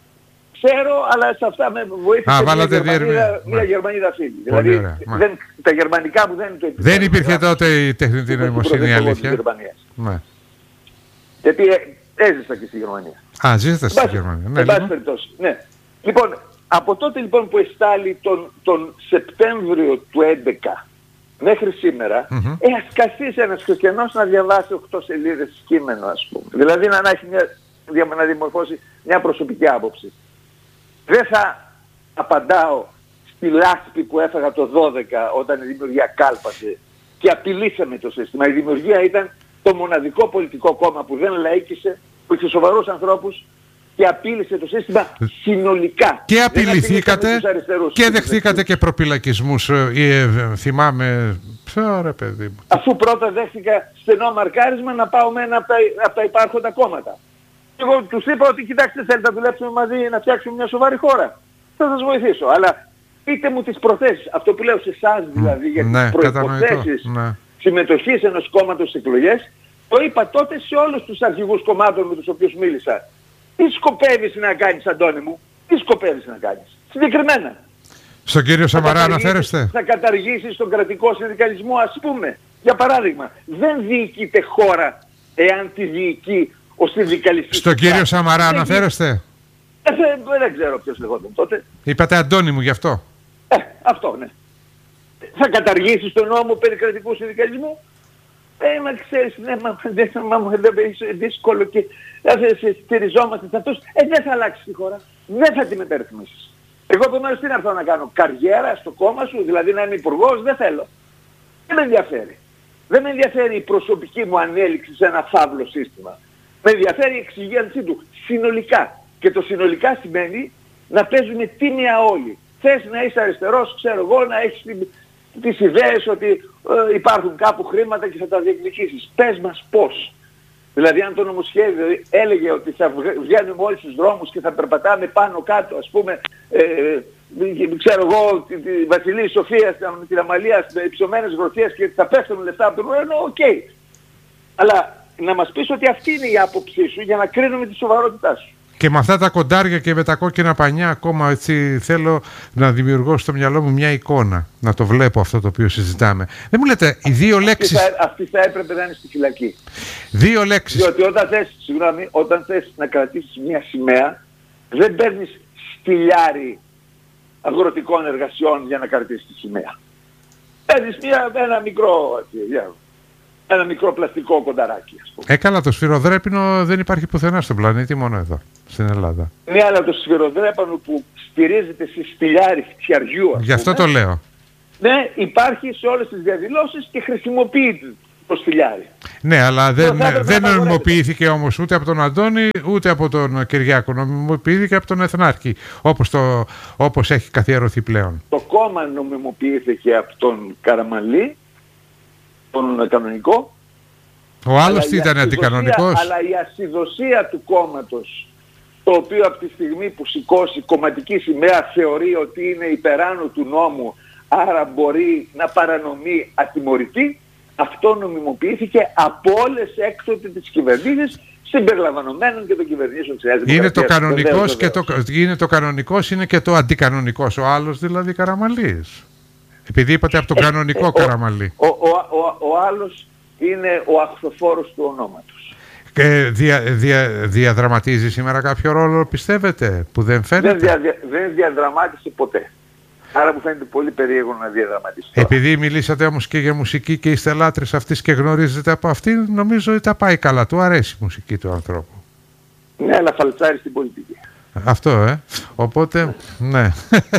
Ξέρω, αλλά σε αυτά με βοήθησε μια, Γερμανίδα, μια Γερμανίδα φίλη. Δηλαδή, δεν, τα γερμανικά μου δεν είναι το επίπεδο. Δεν υπήρχε τότε η τεχνητή νοημοσύνη, η αλήθεια. Ναι. Γιατί έζησα και στη Γερμανία. Α, ζήσατε στη Γερμανία. Ναι, λοιπόν. Ναι. Λοιπόν, από τότε λοιπόν που εστάλει τον, τον Σεπτέμβριο του έντεκα μέχρι σήμερα, mm-hmm. ε, ας καθίσει ένας χριστιανός να διαβάσει οκτώ σελίδες κείμενο, ας πούμε. Δηλαδή να, έχει μια, να δημορφώσει μια προσωπική άποψη. Δεν θα απαντάω στη λάσπη που έφαγα το δώδεκα όταν η δημιουργία κάλπασε και απειλήσαμε το σύστημα. Η δημιουργία ήταν το μοναδικό πολιτικό κόμμα που δεν λαίκησε, που είχε σοβαρούς ανθρώπους και απείλησε το σύστημα συνολικά. Και απειληθήκατε και δεχθήκατε και προπυλακισμούς. Ε, θυμάμαι... Ωραία, παιδί μου. Αφού πρώτα δέχτηκα στενό μαρκάρισμα να πάω με ένα από τα, από τα υπάρχοντα κόμματα. Εγώ τους είπα ότι κοιτάξτε, θέλετε να δουλέψουμε μαζί να φτιάξουμε μια σοβαρή χώρα. Θα σας βοηθήσω. Αλλά πείτε μου τις προθέσεις. Αυτό που λέω σε εσάς δηλαδή για ναι, τις προϋποθέσεις ναι. συμμετοχής ενός κόμματος στις εκλογές, το είπα τότε σε όλους τους αρχηγούς κομμάτων με τους οποίους μίλησα. Τι σκοπεύεις να κάνεις, Αντώνη μου? Τι σκοπεύεις να κάνεις? Συγκεκριμένα. Στον κύριο Σαμαρά αναφέρεστε? Θα καταργήσεις τον κρατικό συνδικαλισμό, ας πούμε. Για παράδειγμα, δεν διοικείται χώρα εάν τη διοικεί ο συνδικαλιστής. Στον κύριο Σαμαρά αναφέρεστε? Ε, δεν, δεν ξέρω ποιος λεγόταν τότε. Είπατε Αντώνη μου γι' αυτό. Ε, αυτό ναι. Θα καταργήσεις τον νόμο περί κρατικού συνδικαλισμού? Ε, μα ξέρεις, ναι, μα δεν είναι δύσκολο και δεν στηριζόμαστε σε αυτούς. Ε, δεν θα αλλάξει τη χώρα. Δεν θα τη μεταρρυθμίσεις. Εγώ επομένως τι να έρθω να κάνω? Καριέρα στο κόμμα σου, δηλαδή να είμαι υπουργός? Δεν θέλω. Δεν με ενδιαφέρει. Δεν με ενδιαφέρει η προσωπική μου ανέλυξη σε ένα φαύλο σύστημα. Με ενδιαφέρει η εξυγίανσή του συνολικά. Και το συνολικά σημαίνει να παίζουμε τίμια όλοι. Θες να είσαι αριστερός, ξέρω εγώ, να έχεις τις ιδέες ότι ε, υπάρχουν κάπου χρήματα και θα τα διεκδικήσεις. Πες μας πώς. Δηλαδή αν το νομοσχέδιο έλεγε ότι θα βγαίνουμε όλοι στους δρόμους και θα περπατάμε πάνω κάτω, ας πούμε, ε, ξέρω εγώ, τη, τη Βασιλή Σοφία με την Αμαλία με υψωμένες γροθιές και θα πέφτουν λεφτά από τον ουρανό, οκ. Okay. Αλλά να μας πεις ότι αυτή είναι η άποψή σου για να κρίνουμε τη σοβαρότητά σου. Και με αυτά τα κοντάρια και με τα κόκκινα πανιά ακόμα έτσι θέλω να δημιουργώ στο μυαλό μου μια εικόνα. Να το βλέπω αυτό το οποίο συζητάμε. Δεν μου λέτε οι δύο λέξεις... Αυτή θα, αυτή θα έπρεπε να είναι στη φυλακή. Δύο λέξεις. Διότι όταν θες, συγγνώμη, όταν θες να κρατήσεις μια σημαία, δεν παίρνεις στυλιάρι αγροτικών εργασιών για να κρατήσεις τη σημαία. Παίρνεις μια, ένα μικρό... Για, ένα μικρό πλαστικό κονταράκι, ας πούμε. Έκανα το σφυροδρέπινο δεν υπάρχει πουθενά στον πλανήτη, μόνο εδώ, στην Ελλάδα. Ναι, αλλά το σφυροδρέπανο που στηρίζεται σε στυλιάρι φτιαριού, ας Γι' αυτό πούμε, το λέω. ναι, υπάρχει σε όλες τις διαδηλώσεις και χρησιμοποιείται το στυλιάρι. Ναι, αλλά δεν, δεν νομιμοποιήθηκε όμως ούτε από τον Αντώνη ούτε από τον Κυριάκο. Νομιμοποιήθηκε από τον Εθνάρχη, όπως, το, όπως έχει καθιερωθεί πλέον. Το κόμμα νομιμοποιήθηκε από τον Καραμανλή, τον κανονικό. Ο άλλος τι ήταν, αντικανονικός? Αλλά η ασυδοσία του κόμματος, το οποίο από τη στιγμή που σηκώσει κομματική σημαία θεωρεί ότι είναι υπεράνω του νόμου, άρα μπορεί να παρανομεί ατιμωρητή, αυτό νομιμοποιήθηκε από όλες έκτοτε τις κυβερνήσεις, συμπεριλαμβανομένων και των κυβερνήσεων της Νέας Δημοκρατίας. Είναι το κανονικός και το, είναι το κανονικός, είναι και το αντικανονικός. Ο άλλος δηλαδή Καραμανλής. Επειδή είπατε από τον ε, κανονικό ε, Καραμανλή. Ο, ο, ο, ο άλλος είναι ο αχθοφόρος του ονόματος. Και δια, δια, διαδραματίζει σήμερα κάποιο ρόλο, πιστεύετε, που δεν φαίνεται? Δεν, δια, δεν διαδραμάτισε ποτέ. Άρα μου φαίνεται πολύ περίεργο να διαδραματίσει. Επειδή μιλήσατε όμως και για μουσική και είστε λάτρες αυτής και γνωρίζετε από αυτήν, νομίζω ότι τα πάει καλά. Του αρέσει η μουσική του ανθρώπου. Ναι, αλλά φαλτσάρει στην πολιτική. Αυτό, ε. Οπότε, ναι.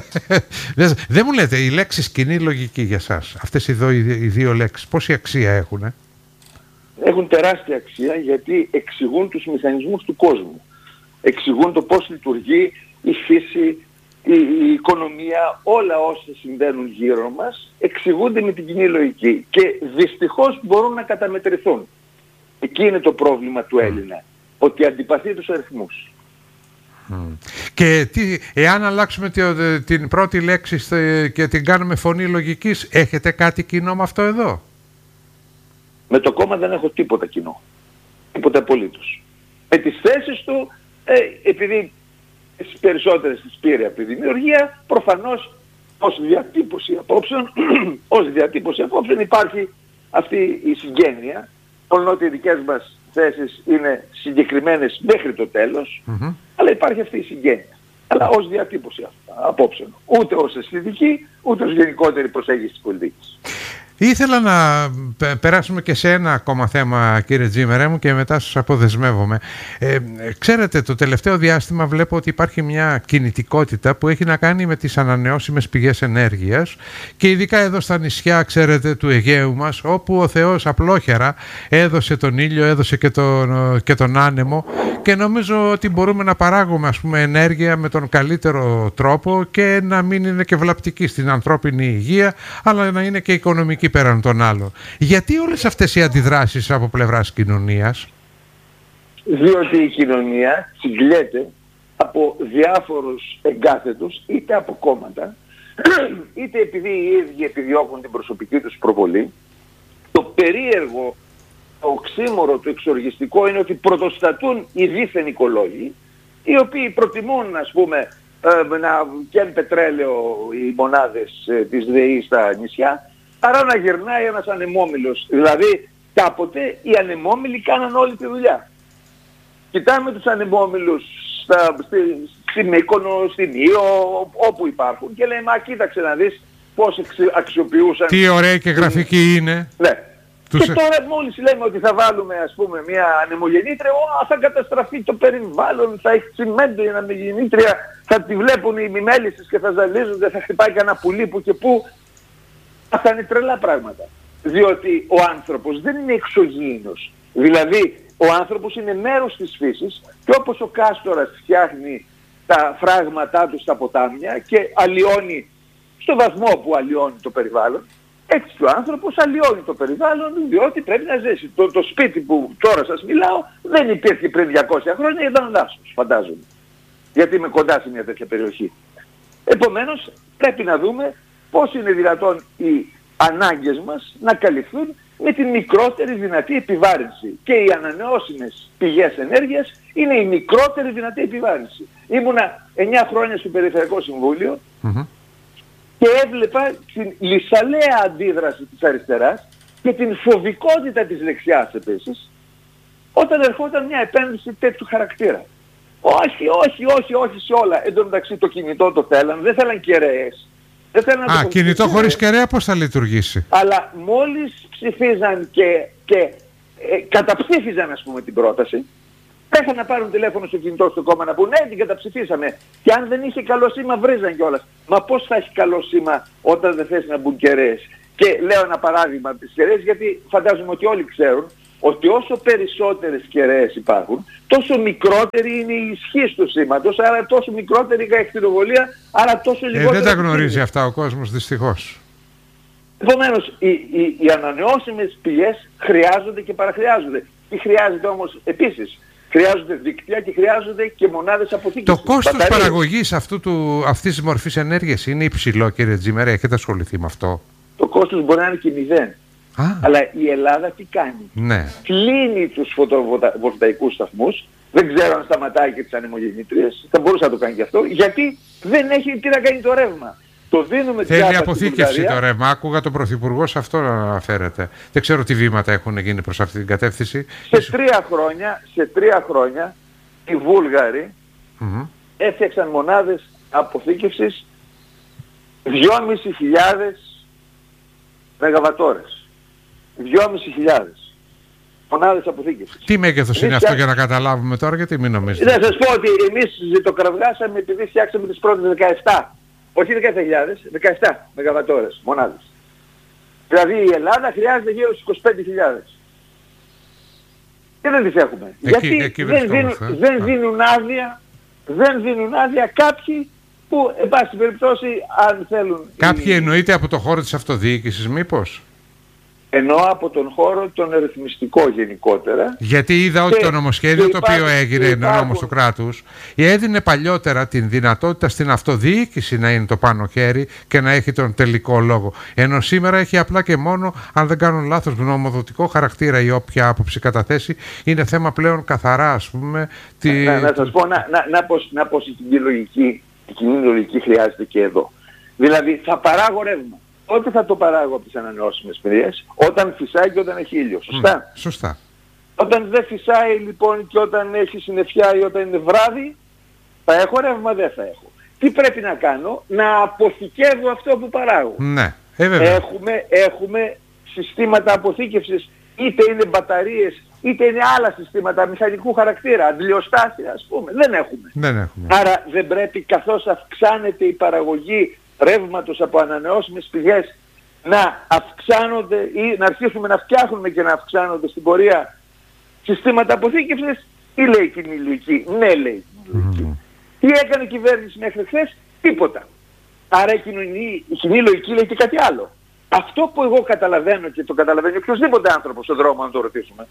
Δεν μου λέτε, η λέξη σκηνή λογική για σας, αυτές οι δύο, οι δύο λέξεις, πόση αξία έχουν? Ε? Έχουν τεράστια αξία γιατί εξηγούν τους μηχανισμούς του κόσμου. Εξηγούν το πώς λειτουργεί η φύση, η, η οικονομία, όλα όσα συμβαίνουν γύρω μας, εξηγούνται με την κοινή λογική και δυστυχώς μπορούν να καταμετρηθούν. Εκεί είναι το πρόβλημα του Έλληνα, ότι αντιπαθεί τους αριθμούς. Mm. Και τι, εάν αλλάξουμε την πρώτη λέξη και την κάνουμε φωνή λογικής, έχετε κάτι κοινό με αυτό εδώ? Με το κόμμα δεν έχω τίποτα κοινό. Τίποτα απολύτως. Με τις θέσεις του, ε, επειδή τις περισσότερες τις πήρε από τη δημιουργία, προφανώς ως διατύπωση απόψεων, ως διατύπωση απόψεων υπάρχει αυτή η συγγένεια, μόνο ότι οι δικές μας θέσεις είναι συγκεκριμένες μέχρι το τέλος, mm-hmm. αλλά υπάρχει αυτή η συγγένεια. Αλλά ως διατύπωση απόψεων. Ούτε ως αισθητική, ούτε ως γενικότερη προσέγγιση της πολιτικής. Ήθελα να περάσουμε και σε ένα ακόμα θέμα, κύριε Τζίμερε μου, και μετά σας αποδεσμεύομαι. Ε, ξέρετε, το τελευταίο διάστημα βλέπω ότι υπάρχει μια κινητικότητα που έχει να κάνει με τις ανανεώσιμες πηγές ενέργειας και ειδικά εδώ στα νησιά, ξέρετε, του Αιγαίου μας, όπου ο Θεός απλόχερα έδωσε τον ήλιο, έδωσε και τον, και τον άνεμο και νομίζω ότι μπορούμε να παράγουμε, ας πούμε, ενέργεια με τον καλύτερο τρόπο και να μην είναι και βλαπτική στην ανθρώπινη υγεία, αλλά να είναι και οικονομική πέραν των άλλων. Γιατί όλες αυτές οι αντιδράσεις από πλευράς κοινωνίας? Διότι η κοινωνία συγκλέται από διάφορους εγκάθετους, είτε από κόμματα, είτε επειδή οι ίδιοι επιδιώκουν την προσωπική τους προβολή. Το περίεργο, το οξύμορο, το εξοργιστικό είναι ότι πρωτοστατούν οι δίθεν οικολόγοι, οι οποίοι προτιμούν, ας πούμε, να καίνουν πετρέλαιο οι μονάδες της ΔΕΗ στα νησιά, παρά να γυρνάει ένας ανεμόμυλος. Δηλαδή, κάποτε οι ανεμόμυλοι κάναν όλη τη δουλειά. Κοιτάμε τους ανεμόμυλους στα, στη, στη Μύκονο, στην Ήο, όπου υπάρχουν και λέει, μα κοίταξε να δεις πώς αξιοποιούσαν. Τι ωραία και γραφική είναι. Ναι. Τους... Και τώρα μόλις λέμε ότι θα βάλουμε, ας πούμε, μια ανεμογεννήτρια, ό, θα καταστραφεί το περιβάλλον, θα έχει τσιμέντο η ανεμογεννήτρια, θα τη βλέπουν οι μιμέλισσες και θα ζαλίζονται, θα χτυπάει κανένα πουλί που και που. Αυτά είναι τρελά πράγματα. Διότι ο άνθρωπος δεν είναι εξωγήινος. Δηλαδή, ο άνθρωπος είναι μέρος της φύσης και όπως ο κάστορας φτιάχνει τα φράγματά του στα ποτάμια και αλλοιώνει στο βαθμό που αλλοιώνει το περιβάλλον, έτσι ο άνθρωπος αλλοιώνει το περιβάλλον διότι πρέπει να ζήσει. Το, το σπίτι που τώρα σας μιλάω δεν υπήρχε πριν διακόσια χρόνια, ήταν δάσος, φαντάζομαι. Γιατί είμαι κοντά σε μια τέτοια περιοχή. Επομένως, πρέπει να δούμε πώς είναι δυνατόν οι ανάγκες μας να καλυφθούν με την μικρότερη δυνατή επιβάρυνση. Και οι ανανεώσιμες πηγές ενέργειας είναι η μικρότερη δυνατή επιβάρυνση. Ήμουνα εννιά χρόνια στο Περιφερειακό Συμβούλιο mm-hmm. και έβλεπα την λυσαλέα αντίδραση της αριστεράς και την φοβικότητα της δεξιάς επίσης όταν ερχόταν μια επένδυση τέτοιου χαρακτήρα. Όχι, όχι, όχι, όχι σε όλα. Εν τω μεταξύ το κινητό το θέλαν, δεν θέλαν κεραίες. Α, κινητό χωρίς κεραία πώς θα λειτουργήσει? Αλλά μόλις ψηφίζαν και, και ε, καταψήφιζαν, ας πούμε, την πρόταση, Έχαν να πάρουν τηλέφωνο στο κινητό στο κόμμα να πούν ναι, την καταψηφίσαμε. Και αν δεν είχε καλό σήμα βρίζαν κιόλας. Μα πώς θα έχει καλό σήμα όταν δεν θες να μπουν κεραίες? Και λέω ένα παράδειγμα από τις κεραίες, γιατί φαντάζομαι ότι όλοι ξέρουν ότι όσο περισσότερες κεραίες υπάρχουν, τόσο μικρότερη είναι η ισχύ του σήματος, άρα τόσο μικρότερη η ακτινοβολία, άρα τόσο λιγότερο... Ε, δεν τα γνωρίζει αυτά ο κόσμος, δυστυχώς. Επομένως, οι, οι, οι ανανεώσιμες πηγές χρειάζονται και παραχρειάζονται. Τι χρειάζεται όμως επίσης? Χρειάζονται δίκτυα και χρειάζονται και μονάδες αποθήκευσης. Το κόστος Μπαταρίες. παραγωγής αυτού του, αυτής της μορφής ενέργειας είναι υψηλό, κύριε Τζίμερα, έχετε ασχοληθεί με αυτό? Το κόστος μπορεί να είναι και μηδέν. Α. Αλλά η Ελλάδα τι κάνει? Ναι. Κλείνει τους φωτοβολταϊκούς σταθμούς. Δεν ξέρω αν σταματάει και τις ανεμογεννήτριες. Θα μπορούσε να το κάνει και αυτό. Γιατί δεν έχει τι να κάνει το ρεύμα. Το δίνουμε. Θέλει αποθήκευση το ρεύμα. Άκουγα τον Πρωθυπουργό σε αυτό να αναφέρεται. Δεν ξέρω τι βήματα έχουν γίνει προς αυτή την κατεύθυνση. Σε τρία χρόνια, σε τρία χρόνια οι Βούλγαροι mm-hmm. έφτιαξαν μονάδες αποθήκευσης δυόμισι χιλιάδες μεγαβατόρες. δυόμισι χιλιάδες μονάδες αποθήκευσης. Τι μέγεθος είναι αυτό για να καταλάβουμε τώρα, γιατί μην νομίζετε? Να σας πω ότι εμείς ζητοκραυγάσαμε επειδή φτιάξαμε τις πρώτες δεκαεπτά. Όχι δεκαεπτά χιλιάδες, δεκαεπτά μεγαβατόρες μονάδες. Δηλαδή η Ελλάδα χρειάζεται γύρω στους είκοσι πέντε χιλιάδες. Και δεν τις έχουμε. Εκεί, Γιατί εκεί δεν, δίνουν, δεν, δίνουν άδεια, δεν δίνουν άδεια κάποιοι που, εν πάση περιπτώσει, αν θέλουν... Κάποιοι οι... εννοείται από το χώρο της αυτοδιοίκησης μήπως? Ενώ από τον χώρο τον ρυθμιστικό γενικότερα. Γιατί είδα ότι το νομοσχέδιο το οποίο έγινε υπάρχουν... νόμος του κράτους έδινε παλιότερα την δυνατότητα στην αυτοδιοίκηση να είναι το πάνω χέρι και να έχει τον τελικό λόγο. Ενώ σήμερα έχει απλά και μόνο, αν δεν κάνω λάθος, γνωμοδοτικό χαρακτήρα ή όποια άποψη καταθέσει. Είναι θέμα πλέον καθαρά, ας πούμε. Τη... Να, να σας πω, να, να, να, πως, να πως η κοινή λογική, η κοινή λογική χρειάζεται και εδώ. Δηλαδή θα παράγω ρεύμα. Όταν θα το παράγω από τις ανανεώσιμες πηγές? Όταν φυσάει και όταν έχει ήλιο. Σωστά. Mm, σωστά. Όταν δεν φυσάει λοιπόν και όταν έχει συννεφιά ή όταν είναι βράδυ, θα έχω ρεύμα? Δεν θα έχω. Τι πρέπει να κάνω? Να αποθηκεύω αυτό που παράγω. Ναι. Ε, βέβαια. Έχουμε, έχουμε συστήματα αποθήκευσης, είτε είναι μπαταρίες, είτε είναι άλλα συστήματα μηχανικού χαρακτήρα, αντιλιοστάσια ας πούμε. Δεν έχουμε. Δεν έχουμε. Άρα δεν πρέπει, καθώς αυξάνεται η παραγωγή ρεύματος από ανανεώσιμες πηγές, να αυξάνονται ή να αρχίσουμε να φτιάχνουμε και να αυξάνονται στην πορεία συστήματα αποθήκευσης? Ή λέει η κοινή λογική? Ναι, λέει η κοινή λογική. Mm-hmm. Τι έκανε η κυβέρνηση μέχρι χθες? Τίποτα. Άρα η κοινή, η κοινή λογική λέει και κάτι άλλο. Αυτό που εγώ καταλαβαίνω και το καταλαβαίνει οποιοσδήποτε άνθρωπος στον δρόμο, αν το ρωτήσουμε,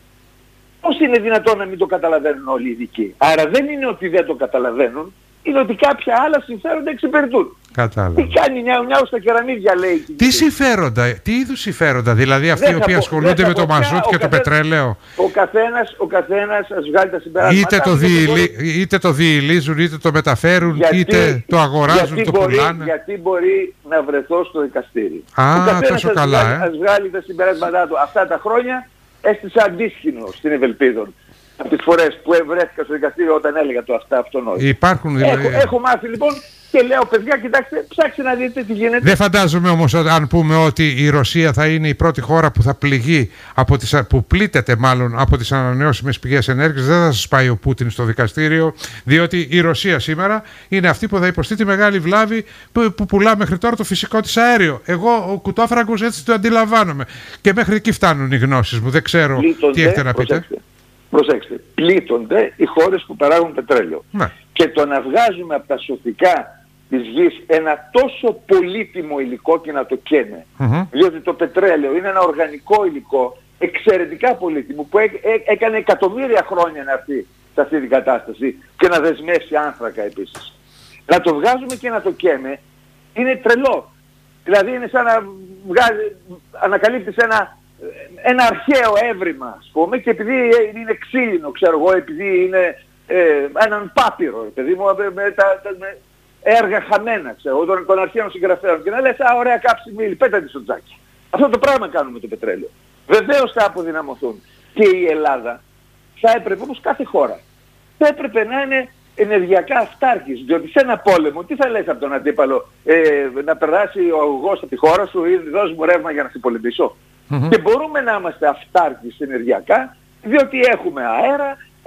πώς είναι δυνατόν να μην το καταλαβαίνουν όλοι οι ειδικοί? Άρα δεν είναι ότι δεν το καταλαβαίνουν, είναι ότι κάποια άλλα συμφέροντα εξυπηρετούν. Κατάλαβα. Τι κάνει νιάου νιάου στα κεραμίδια, λέει. Τι συμφέροντα, τι είδους συμφέροντα, δηλαδή αυτοί οι οποίοι ασχολούνται με το μαζούτ και το πετρέλαιο? Ο καθένας, ο καθένας ας βγάλει τα συμπεράσματα. Είτε το, διηλί, είτε το διηλίζουν, είτε το μεταφέρουν, γιατί, είτε το αγοράζουν, το μπορεί, πουλάνε. Γιατί μπορεί να βρεθώ στο δικαστήριο. Α, τόσο καλά, βγάλει, ε. Ας βγάλει τα συμπεράσματά του. Αυτά τα χρόνια έστησα αντίσχυνο στην Ευελπίδων. Από τις φορές που βρέθηκα στο δικαστήριο όταν έλεγα το αυτά αυτονόητο. Υπάρχουν δηλαδή. Έχω, έχω μάθει λοιπόν και λέω, παιδιά, κοιτάξτε, ψάξτε να δείτε τι γίνεται. Δεν φαντάζομαι όμως αν πούμε ότι η Ρωσία θα είναι η πρώτη χώρα που θα πληγεί, από τις, που πλήττεται μάλλον από τις ανανεώσιμες πηγές ενέργειας. Δεν θα σας πάει ο Πούτιν στο δικαστήριο, διότι η Ρωσία σήμερα είναι αυτή που θα υποστεί τη μεγάλη βλάβη που, που πουλά μέχρι τώρα το φυσικό της αέριο. Εγώ ο κουτόφραγκος έτσι το αντιλαμβάνομαι. Και μέχρι εκεί φτάνουν οι γνώσεις μου. Δεν ξέρω Λίτονται, τι έχετε να πείτε. Προσέξτε. Προσέξτε, πλήττονται οι χώρες που παράγουν πετρέλαιο. Ναι. Και το να βγάζουμε από τα σωτικά της γης ένα τόσο πολύτιμο υλικό και να το καίνε, mm-hmm. διότι το πετρέλαιο είναι ένα οργανικό υλικό εξαιρετικά πολύτιμο που έ, έ, έκανε εκατομμύρια χρόνια να έρθει σε αυτή την κατάσταση και να δεσμεύσει άνθρακα επίσης. Να το βγάζουμε και να το καίμε είναι τρελό. Δηλαδή είναι σαν να βγάζει, ανακαλύπτεις ένα ένα αρχαίο έβριμα, ας πούμε, και επειδή είναι ξύλινο, ξέρω εγώ, επειδή είναι ε, έναν πάπυρο, παιδί μου, με, με τα με έργα χαμένα, ξέρω, των, των αρχαίων συγγραφέων, και να λες, α, ωραία κάψιμη ύλη, πέτατε στο τζάκι. Αυτό το πράγμα κάνουμε με το πετρέλαιο. Βεβαίως θα αποδυναμωθούν. Και η Ελλάδα θα έπρεπε, όπως κάθε χώρα, θα έπρεπε να είναι ενεργειακά αυτάρκης, διότι σε ένα πόλεμο, τι θα λες από τον αντίπαλο, ε, να περάσει ο αγωγός από τη χώρα σου ή δώσ' μου ρεύμα για να σε πολεμήσω? Mm-hmm. Και μπορούμε να είμαστε αυτάρκεις ενεργειακά, διότι έχουμε αέρα,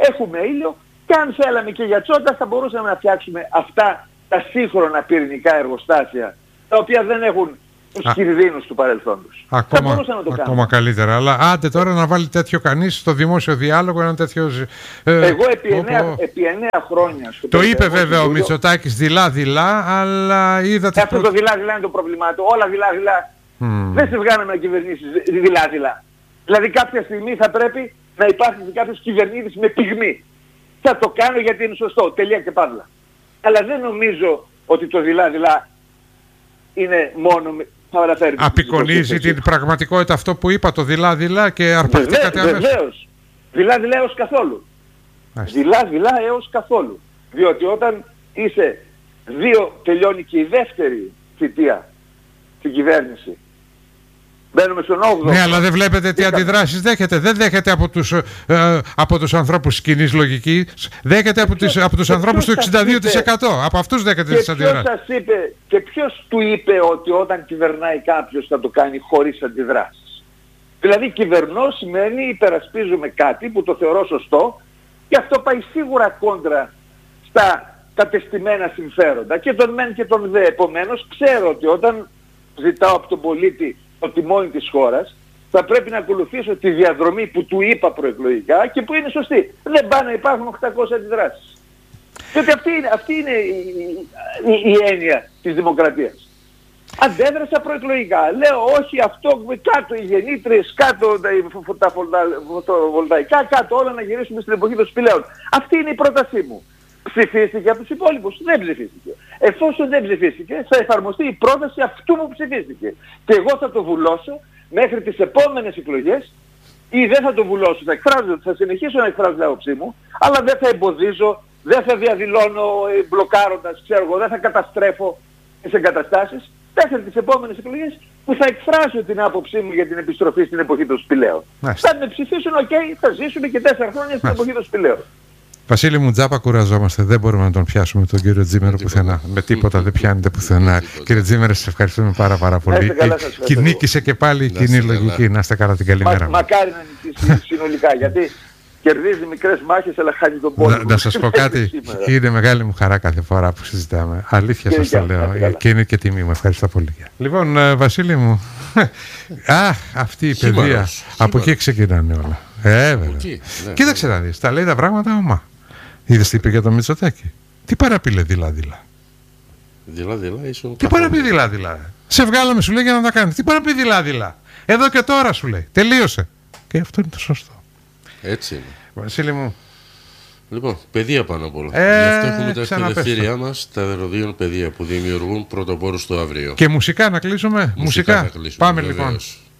έχουμε ήλιο και αν θέλαμε και για τσότα θα μπορούσαμε να φτιάξουμε αυτά τα σύγχρονα πυρηνικά εργοστάσια τα οποία δεν έχουν τους κινδύνους του παρελθόντος. Ακόμα, θα μπορούσαμε να το ακόμα κάνουμε. καλύτερα. Αλλά άντε τώρα να βάλει τέτοιο κανείς στο δημόσιο διάλογο ένα τέτοιο... Ε, Εγώ επί εννέα, όπου... επί εννέα χρόνια... Στο το είπε βέβαια ο Συμβούλιο, Μητσοτάκης δειλά-δειλά, αλλά είδατε... Αυτό το δειλά-δειλά είναι το πρόβλημά του. Όλα δειλά-δειλά. Mm. Δεν σε βγάνουμε να κυβερνήσεις δειλά-δειλά. Δηλαδή κάποια στιγμή θα πρέπει να υπάρχει κάποιος κυβερνήτης με πυγμή. Θα το κάνω γιατί είναι σωστό. Τελεία και παύλα. Αλλά δεν νομίζω ότι το δειλά-δειλά είναι μόνο... Απεικονίζει την πραγματικότητα αυτό που είπα, το δειλά-δειλά και αρπαχτήκατε αμέσως. Βεβαίως. Δειλά-δειλά έως καθόλου. Δειλά-δειλά έως καθόλου. Διότι όταν είσαι δύο, τελειώνει και η δεύτερη θητεία στην κυβέρνηση. Μπαίνουμε στον όγδοο. Ναι, αλλά δεν βλέπετε τι αντιδράσεις δέχεται. Δεν δέχεται από τους, ε, από τους ανθρώπους της κοινής λογικής. Δέχεται από, τις, από τους ανθρώπους του εξήντα δύο τοις εκατό. Από αυτούς δέχεται τις αντιδράσεις. Ποιος σας είπε, και ποιος του είπε ότι όταν κυβερνάει κάποιος θα το κάνει χωρίς αντιδράσεις. Δηλαδή κυβερνώ σημαίνει υπερασπίζουμε κάτι που το θεωρώ σωστό και αυτό πάει σίγουρα κόντρα στα κατεστημένα συμφέροντα και τον μεν και τον δε. Επομένως ξέρω ότι όταν ζητάω από τον πολίτη το τιμόνι της χώρας, θα πρέπει να ακολουθήσω τη διαδρομή που του είπα προεκλογικά και που είναι σωστή. Δεν πάνε να υπάρχουν οκτακόσιες αντιδράσεις. Διότι αυτή είναι, αυτή είναι η, η, η έννοια της δημοκρατίας. Αντέδρασα προεκλογικά. Λέω όχι αυτό, κάτω οι γεννήτριες, κάτω τα φωτοβολταϊκά, κάτω όλα να γυρίσουμε στην εποχή των σπηλαίων. Αυτή είναι η πρότασή μου. Ψηφίστηκε από τους υπόλοιπους. Δεν ψηφίστηκε. Εφόσον δεν ψηφίστηκε, θα εφαρμοστεί η πρόταση αυτού που ψηφίστηκε. Και εγώ θα το βουλώσω μέχρι τις επόμενες εκλογές ή δεν θα το βουλώσω, θα εκφράζω, θα συνεχίσω να εκφράζω την άποψή μου, αλλά δεν θα εμποδίζω, δεν θα διαδηλώνω μπλοκάροντας, ξέρω εγώ, δεν θα καταστρέφω τις εγκαταστάσεις μέχρι τις επόμενες εκλογές που θα εκφράσω την άποψή μου για την επιστροφή στην εποχή των σπηλαίων. Θα με ψηφίσουν, οκ, okay, θα ζήσουμε και τέσσερα χρόνια στην εποχή των σπηλαίων. Βασίλη μου, τζάπα κουραζόμαστε. Δεν μπορούμε να τον πιάσουμε τον κύριο Τζίμερο πουθενά. Με τίποτα δεν πιάνετε πουθενά. Κύριε Τζίμερο, σας ευχαριστούμε πάρα, πάρα πολύ. Και νίκησε και πάλι η κοινή λογική. Να είστε καλά, την καλημέρα. Μακάρι να νικήσει συνολικά, γιατί κερδίζει μικρές μάχες, αλλά χάνει τον πόλεμο. Να σας πω κάτι. Είναι μεγάλη μου χαρά κάθε φορά που συζητάμε. Αλήθεια σας το λέω. Και είναι και τιμή μου. Ευχαριστώ πολύ. Λοιπόν, Βασίλη μου. Α, αυτή η παιδεία. Από εκεί ξεκινάνε όλα. Ε, βέβαια. Κοίταξε να δεις. Τα λέει τα πράγματα ομά. Είδες τι είπε για το Μητσοτάκη. Τι παραπείλε δειλά-δειλά. Δειλά-δειλά ίσον. Τι παραπεί δειλά-δειλά. Σε βγάλαμε σου λέει για να τα κάνεις. Τι παραπεί δειλά-δειλά. Εδώ και τώρα σου λέει. Τελείωσε. Και αυτό είναι το σωστό. Έτσι είναι. Βασίλη μου. Λοιπόν, παιδεία πάνω απ' όλα. Ε, Γι' αυτό έχουμε τα εκπαιδευτήριά μας, τα δεδομένων παιδεία που δημιουργούν πρωτοπόρους στο αύριο. Και μουσικά να κλείσουμε. Μουσικά. Μουσικά. Πάμε βεβαίως. λοιπόν.